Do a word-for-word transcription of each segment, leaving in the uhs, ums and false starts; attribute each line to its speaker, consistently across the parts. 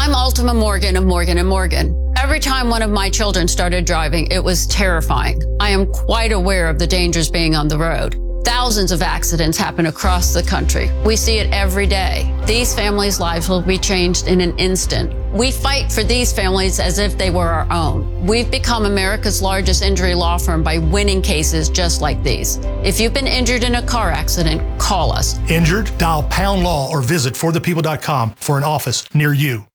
Speaker 1: I'm Ultima Morgan of Morgan and Morgan. Every time one of my children started driving, it was terrifying. I am quite aware of the dangers being on the road. Thousands of accidents happen across the country. We see it every day. These families' lives will be changed in an instant. We fight for these families as if they were our own. We've become America's largest injury law firm by winning cases just like these. If you've been injured in a car accident, call us.
Speaker 2: Injured? Dial pound law or visit for the people dot com for an office near you.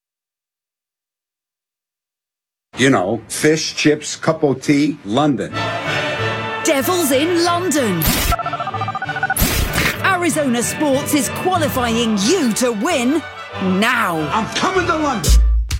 Speaker 3: You know, fish, chips, cup of tea, London.
Speaker 4: Devils in London. Arizona Sports is qualifying you to win now.
Speaker 3: I'm coming to London.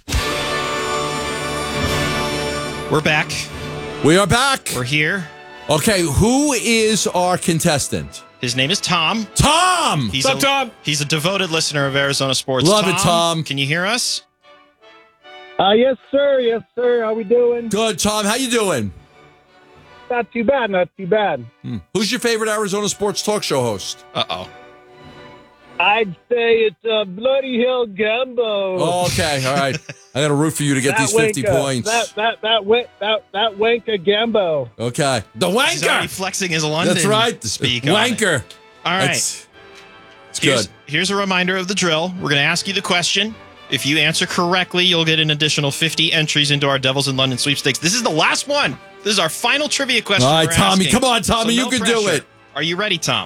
Speaker 5: We're back.
Speaker 6: We are back.
Speaker 5: We're here.
Speaker 6: Okay, who is our contestant?
Speaker 5: His name is Tom.
Speaker 6: Tom!
Speaker 5: He's
Speaker 6: What's
Speaker 5: a,
Speaker 6: up, Tom?
Speaker 5: He's a devoted listener of Arizona Sports.
Speaker 6: Love
Speaker 5: Tom,
Speaker 6: it, Tom.
Speaker 5: Can you hear us?
Speaker 7: Uh, yes, sir. Yes, sir. How we doing?
Speaker 6: Good, Tom. How you doing?
Speaker 7: Not too bad. Not too bad.
Speaker 6: Hmm. Who's your favorite Arizona sports talk show host?
Speaker 5: Uh-oh.
Speaker 7: I'd say it's uh, Bloody Hell Gambo.
Speaker 6: Oh, okay. All right. I got to root for you to get
Speaker 7: that
Speaker 6: these fifty
Speaker 7: wanker.
Speaker 6: points.
Speaker 7: That that that that that, that wanker Gambo.
Speaker 6: Okay. The wanker.
Speaker 5: He's already flexing his London.
Speaker 6: That's right.
Speaker 5: Speak
Speaker 6: wanker.
Speaker 5: All right.
Speaker 6: That's, it's
Speaker 5: here's,
Speaker 6: good.
Speaker 5: Here's a reminder of the drill. We're going to ask you the question. If you answer correctly, you'll get an additional fifty entries into our Devils in London sweepstakes. This is the last one. This is our final trivia question.
Speaker 6: All right,
Speaker 5: we're
Speaker 6: Tommy.
Speaker 5: asking.
Speaker 6: Come on, Tommy.
Speaker 5: So
Speaker 6: you
Speaker 5: no
Speaker 6: can
Speaker 5: pressure.
Speaker 6: do it.
Speaker 5: Are you ready, Tom?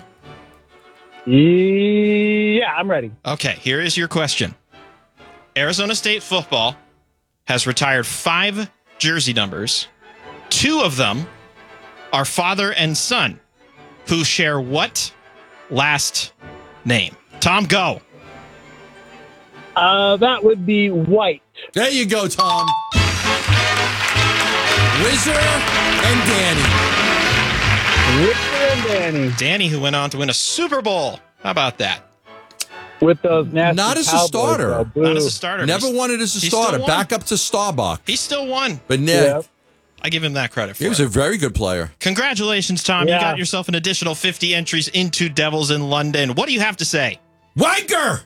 Speaker 7: Yeah, I'm ready.
Speaker 5: Okay, here is your question. Arizona State football has retired five jersey numbers. Two of them are father and son, who share what last name? Tom, go.
Speaker 7: Uh, that would be White.
Speaker 6: There you go, Tom. Whizzer and Danny.
Speaker 7: Whizzer and Danny.
Speaker 5: Danny, who went on to win a Super Bowl. How about that?
Speaker 7: With those nasty
Speaker 6: Not as a
Speaker 7: Cowboys,
Speaker 6: starter.
Speaker 7: though. Boo.
Speaker 5: Not as a starter.
Speaker 6: Never
Speaker 5: He's-
Speaker 6: won it as a
Speaker 5: he still
Speaker 6: starter.
Speaker 5: won.
Speaker 6: Back up to Starbuck.
Speaker 5: He still won.
Speaker 6: But Nick,
Speaker 7: Yeah.
Speaker 5: I give him that credit for
Speaker 6: he was
Speaker 5: it.
Speaker 6: a very good player.
Speaker 5: Congratulations, Tom.
Speaker 7: Yeah.
Speaker 5: You got yourself an additional fifty entries into Devils in London. What do you have to say?
Speaker 6: Wanker!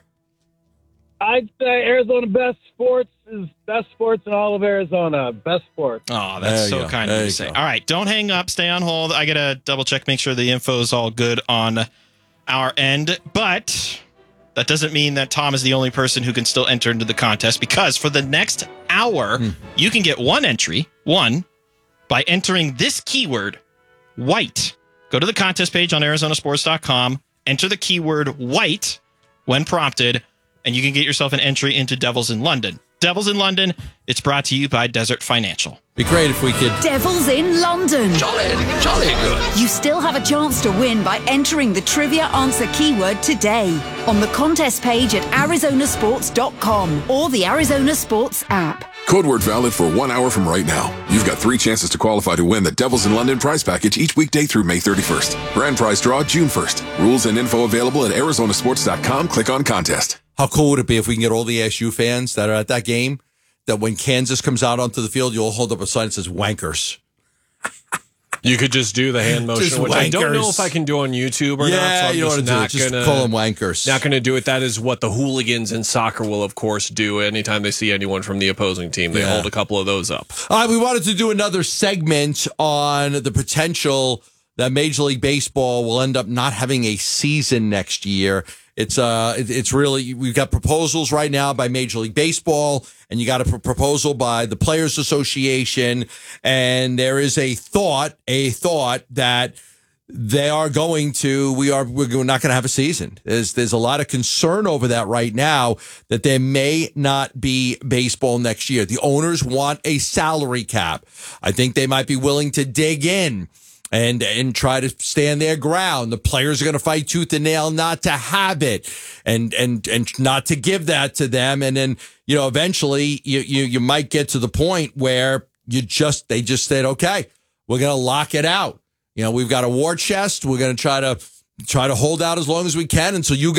Speaker 7: I'd say Arizona best sports is best sports in all of Arizona. Best sports.
Speaker 5: Oh,
Speaker 6: There
Speaker 5: that's
Speaker 6: you
Speaker 5: so
Speaker 6: go.
Speaker 5: kind
Speaker 6: There
Speaker 5: of you
Speaker 6: you
Speaker 5: to say.
Speaker 6: go.
Speaker 5: All right, don't hang up. Stay on hold. I got to double check, make sure the info is all good on our end. But that doesn't mean that Tom is the only person who can still enter into the contest, because for the next hour,
Speaker 6: Hmm.
Speaker 5: you can get one entry, one, by entering this keyword, white. Go to the contest page on Arizona Sports dot com, enter the keyword white when prompted, and you can get yourself an entry into Devils in London. Devils in London, it's brought to you by Desert Financial.
Speaker 6: Be great if we could.
Speaker 4: Devils in London.
Speaker 6: Jolly, jolly good.
Speaker 4: You still have a chance to win by entering the trivia answer keyword today on the contest page at Arizona Sports dot com or the Arizona Sports app.
Speaker 8: Code word valid for one hour from right now. You've got three chances to qualify to win the Devils in London prize package each weekday through May thirty-first. Grand prize draw June first. Rules and info available at Arizona Sports dot com. Click on contest.
Speaker 6: How cool would it be if we can get all the A S U fans that are at that game, that when Kansas comes out onto the field, you'll hold up a sign that says wankers.
Speaker 9: You could just do the hand motion,
Speaker 6: Just
Speaker 9: which I don't know
Speaker 6: wankers.
Speaker 9: if I can do on YouTube or not.
Speaker 6: Yeah,
Speaker 9: So I'm
Speaker 6: you know
Speaker 9: just
Speaker 6: what to do.
Speaker 9: not
Speaker 6: Just
Speaker 9: gonna,
Speaker 6: call them wankers.
Speaker 9: Not going to do it. That is what the hooligans in soccer will, of course, do anytime they see anyone from the opposing team. They
Speaker 6: Yeah.
Speaker 9: hold a couple of those up.
Speaker 6: All right, we wanted to do another segment on the potential that Major League Baseball will end up not having a season next year. It's uh, it, it's really, we've got proposals right now by Major League Baseball, and you got a pr- proposal by the Players Association, and there is a thought, a thought that they are going to, we are, we're not going to have a season. There's, there's a lot of concern over that right now, that there may not be baseball next year. The owners want a salary cap. I think they might be willing to dig in and and try to stand their ground. The players are going to fight tooth and nail not to have it, and and and not to give that to them. And then, you know, eventually you you you might get to the point where you just they just said, okay, we're going to lock it out. You know, we've got a war chest. We're going to try to try to hold out as long as we can until you